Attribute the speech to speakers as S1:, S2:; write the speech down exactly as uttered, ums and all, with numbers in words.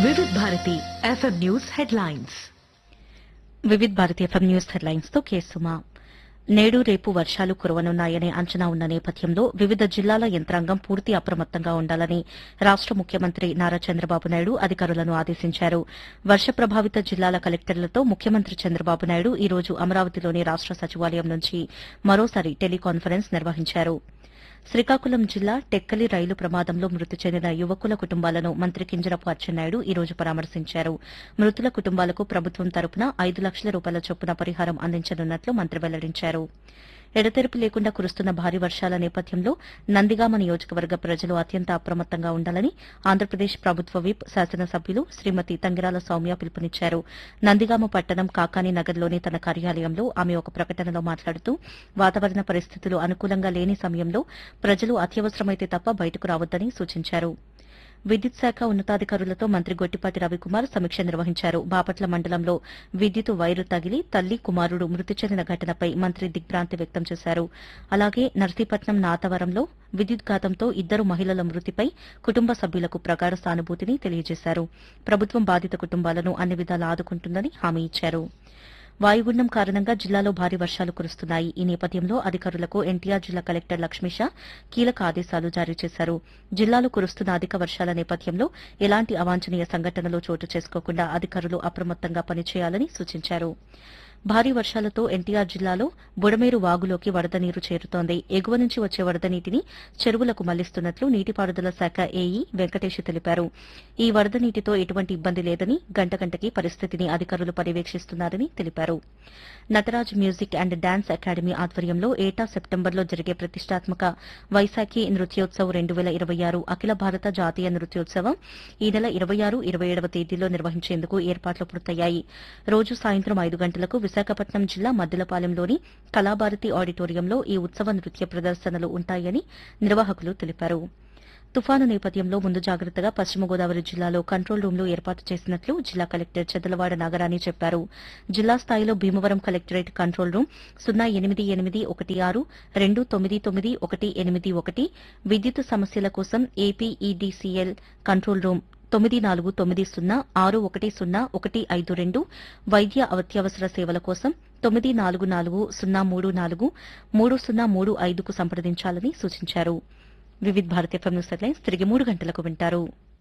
S1: వివిధ Bharati FM news headlines.
S2: Vividh Bharati FM news headlines తో కేసుమా. నేడు రేపు వర్షాలు కురవనున్నాయనే అంచనా ఉన్న నేపథ్యంలో వివిధ జిల్లాల యంత్రాంగం పూర్తి అప్రమత్తంగా ఉండాలని రాష్ట ముఖ్యమంత్రి నారా చంద్రబాబు నాయుడు అధికారులను ఆదేశించారు. వర్ష ప్రభావిత జిల్లాల కలెక్టర్లతో ముఖ్యమంత్రి చంద్రబాబు నాయుడు ఈ రోజు అమరావతిలోని రాష్ట సచివాలయం నుంచి మరోసారి టెలికాన్ఫరెన్స్ నిర్వహించారు. శ్రీకాకుళం జిల్లా టెక్కలి రైలు ప్రమాదంలో మృతి చెందిన యువకుల కుటుంబాలను మంత్రి కింజరపు అచ్చెన్నాయుడు ఈ రోజు పరామర్శించారు. మృతుల కుటుంబాలకు ప్రభుత్వం తరపున ఐదు లక్షల రూపాయల చొప్పున పరిహారం అందించనున్నట్లు మంత్రి వెల్లడించారు. ఎడతెరిపి లేకుండా కురుస్తున్న భారీ వర్షాల నేపథ్యంలో నందిగామ నియోజకవర్గ ప్రజలు అత్యంత అప్రమత్తంగా ఉండాలని ఆంధ్రప్రదేశ్ ప్రభుత్వ విప్ శాసనసభ్యులు శ్రీమతి తంగిరాల సౌమ్య పిలుపునిచ్చారు. నందిగామ పట్టణం కాకాని నగర్లోని తన కార్యాలయంలో ఆమె ఒక ప్రకటనలో మాట్లాడుతూ వాతావరణ పరిస్థితులు అనుకూలంగా లేని సమయంలో ప్రజలు అత్యవసరమైతే తప్ప బయటకు రావద్దని సూచించారు. విద్యుత్ శాఖ ఉన్నతాధికారులతో మంత్రి గొట్టిపాటి రవికుమార్ సమీక్ష నిర్వహించారు. బాపట్ల మండలంలో విద్యుత్ వైరు తగిలి తల్లి కుమారుడు మృతి చెందిన ఘటనపై మంత్రి దిగ్భ్రాంతి వ్యక్తం చేశారు. అలాగే నర్సీపట్నం నాతవరంలో విద్యుద్ఘాతంతో ఇద్దరు మహిళల మృతిపై కుటుంబ సభ్యులకు ప్రగాఢ సానుభూతిని తెలియజేశారు. ప్రభుత్వం బాధిత కుటుంబాలను అన్ని విధాలా ఆదుకుంటుందని హామీ ఇచ్చారు. వాయుగుండం కారణంగా జిల్లాలో భారీ వర్షాలు కురుస్తున్నాయి. ఈ నేపథ్యంలో అధికారులకు ఎన్టీఆర్ జిల్లా కలెక్టర్ లక్ష్మీష కీలక ఆదేశాలు జారీ చేశారు. జిల్లాలో కురుస్తున్న అధిక వర్షాల నేపథ్యంలో ఎలాంటి అవాంఛనీయ సంఘటనలు చోటు చేసుకోకుండా అధికారులు అప్రమత్తంగా పనిచేయాలని సూచించారు. భారీ వర్షాలతో ఎన్టీఆర్ జిల్లాలో బుడమేరు వాగులోకి వరద నీరు చేరుతోంది. ఎగువ నుంచి వచ్చే వరద నీటిని చెరువులకు మళ్లిస్తున్నట్లు నీటిపారుదల శాఖ ఏఈ వెంకటేష్ తెలిపారు. ఈ వరద నీటితో ఎటువంటి ఇబ్బంది లేదని గంట గంటకి పరిస్థితిని అధికారులు పర్యవేక్షిస్తున్నారని తెలిపారు. Nataraj music and dance academy ఆధ్వర్యంలో ఏటా సెప్టెంబర్లో జరిగే ప్రతిష్టాత్మక వైశాఖి నృత్యోత్సవ్ రెండు వేల ఇరవై ఆరు అఖిల భారత జాతీయ నృత్యోత్సవం ఈ నెల ఇరవై ఆరు ఇరవై ఏడవ తేదీల్లో నిర్వహించేందుకు ఏర్పాట్లు పూర్తయ్యాయి. రోజు సాయంత్రం ఐదు గంటలకు విశాఖపట్నం జిల్లా మద్దిలపాలెంలోని కళాభారతి ఆడిటోరియంలో ఈ ఉత్సవ నృత్య ప్రదర్శనలు ఉంటాయని నిర్వాహకులు తెలిపారు. తుఫాను నేపథ్యంలో ముందు జాగ్రత్తగా పశ్చిమ గోదావరి జిల్లాలో కంట్రోల్ రూమ్లు ఏర్పాటు చేసినట్లు జిల్లా కలెక్టర్ చెదలవాడ నాగరాణి చెప్పారు. జిల్లా స్థాయిలో భీమవరం కలెక్టరేట్ కంట్రోల్ రూమ్ సున్నా ఎనిమిది ఎనిమిది ఒకటి ఆరు రెండు తొమ్మిది తొమ్మిది ఒకటి ఎనిమిది ఒకటి, విద్యుత్ సమస్యల కోసం ఏపీఈడీసీఎల్ కంట్రోల్ రూమ్ తొమ్మిది నాలుగు తొమ్మిది సున్నా ఆరు ఒకటి సున్నా ఒకటి ఐదు రెండు, వైద్య అత్యవసర సేవల కోసం తొమ్మిది నాలుగు నాలుగు సున్నా మూడు నాలుగు మూడు సున్నా మూడు ఐదుకు సంప్రదించాలని సూచించారు. వివిధ భారతీయ ఎఫ్ఎం న్యూస్ హెడ్లైన్స్ తిరిగి మూడు గంటలకు వింటారు.